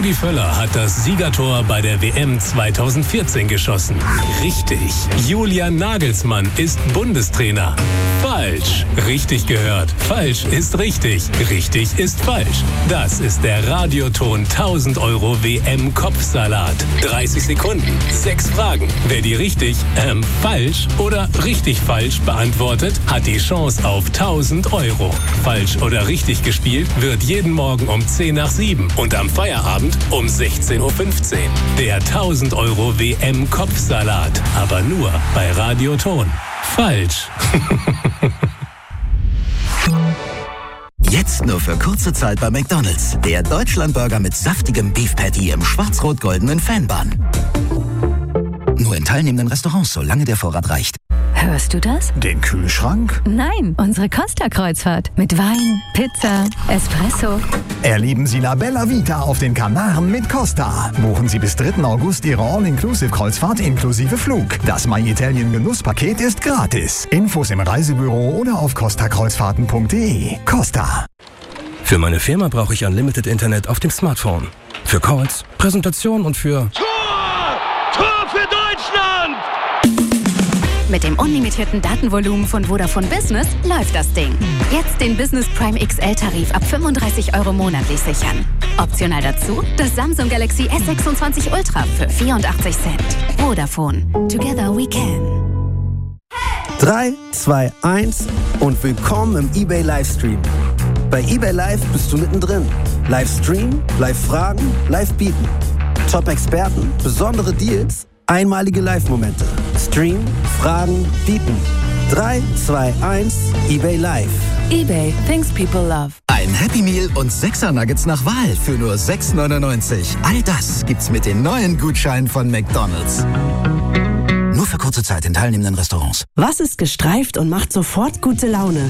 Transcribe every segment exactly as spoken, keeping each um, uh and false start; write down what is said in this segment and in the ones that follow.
Rudi Völler hat das Siegertor bei der W M zweitausendvierzehn geschossen. Richtig. Julian Nagelsmann ist Bundestrainer. Falsch. Richtig gehört. Falsch ist richtig. Richtig ist falsch. Das ist der Radioton tausend Euro W M-Kopfsalat. dreißig Sekunden, sechs Fragen. Wer die richtig, ähm, falsch oder richtig falsch beantwortet, hat die Chance auf tausend Euro. Falsch oder richtig gespielt wird jeden Morgen um zehn nach sieben und am Feierabend um sechzehn Uhr fünfzehn. Der tausend Euro W M-Kopfsalat. Aber nur bei Radioton. Falsch. Jetzt nur für kurze Zeit bei McDonald's. Der Deutschlandburger mit saftigem Beef Patty im schwarz-rot-goldenen Fanbun. Nur in teilnehmenden Restaurants, solange der Vorrat reicht. Hörst du das? Den Kühlschrank? Nein, unsere Costa-Kreuzfahrt. Mit Wein, Pizza, Espresso. Erleben Sie La Bella Vita auf den Kanaren mit Costa. Buchen Sie bis dritten August Ihre All-Inclusive-Kreuzfahrt inklusive Flug. Das My Italien Genusspaket ist gratis. Infos im Reisebüro oder auf costa kreuzfahrten punkt de. Costa. Für meine Firma brauche ich Unlimited Internet auf dem Smartphone. Für Calls, Präsentation und für... Tor! Tor für Deutschland! Mit dem unlimitierten Datenvolumen von Vodafone Business läuft das Ding. Jetzt den Business Prime X L-Tarif ab fünfunddreißig Euro monatlich sichern. Optional dazu das Samsung Galaxy S sechsundzwanzig Ultra für vierundachtzig Cent. Vodafone. Together we can. drei, zwei, eins und willkommen im eBay Livestream. Bei eBay Live bist du mittendrin. Livestream, Live-Fragen, Live-Bieten. Top-Experten, besondere Deals, einmalige Live-Momente. Stream, Fragen, Bieten. drei, zwei, eins, eBay Live. eBay, things people love. Ein Happy Meal und sechser Nuggets nach Wahl für nur sechs neunundneunzig. All das gibt's mit den neuen Gutscheinen von McDonald's. Nur für kurze Zeit in teilnehmenden Restaurants. Was ist gestreift und macht sofort gute Laune?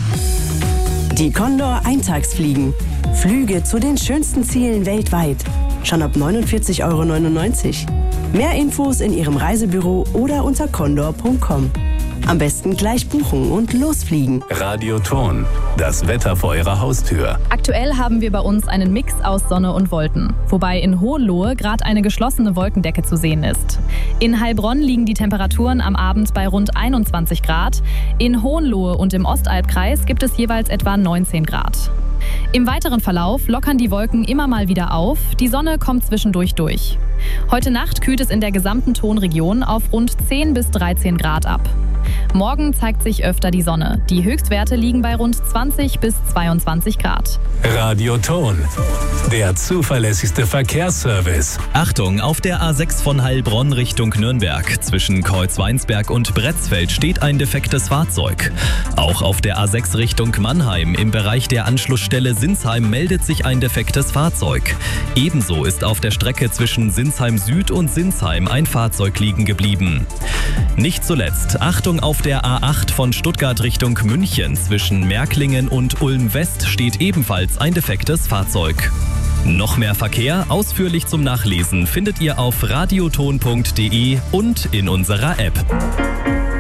Die Condor Eintagsfliegen. Flüge zu den schönsten Zielen weltweit. Schon ab neunundvierzig Euro neunundneunzig. Mehr Infos in Ihrem Reisebüro oder unter condor punkt com. Am besten gleich buchen und losfliegen. Radioton. Das Wetter vor Ihrer Haustür. Aktuell haben wir bei uns einen Mix aus Sonne und Wolken. Wobei in Hohenlohe gerade eine geschlossene Wolkendecke zu sehen ist. In Heilbronn liegen die Temperaturen am Abend bei rund einundzwanzig Grad. In Hohenlohe und im Ostalbkreis gibt es jeweils etwa neunzehn Grad. Im weiteren Verlauf lockern die Wolken immer mal wieder auf, die Sonne kommt zwischendurch durch. Heute Nacht kühlt es in der gesamten Tonregion auf rund zehn bis dreizehn Grad ab. Morgen zeigt sich öfter die Sonne. Die Höchstwerte liegen bei rund zwanzig bis zweiundzwanzig Grad. Radioton. Der zuverlässigste Verkehrsservice. Achtung, auf der A sechs von Heilbronn Richtung Nürnberg. Zwischen Kreuzweinsberg und Bretzfeld steht ein defektes Fahrzeug. Auch auf der A sechs Richtung Mannheim im Bereich der Anschlussstelle Sinsheim meldet sich ein defektes Fahrzeug. Ebenso ist auf der Strecke zwischen Sinsheim Süd und Sinsheim ein Fahrzeug liegen geblieben. Nicht zuletzt, Achtung auf der A acht von Stuttgart Richtung München. Zwischen Märklingen und Ulm West steht ebenfalls ein defektes Fahrzeug. Noch mehr Verkehr, ausführlich zum Nachlesen, findet ihr auf radioton punkt de und in unserer App.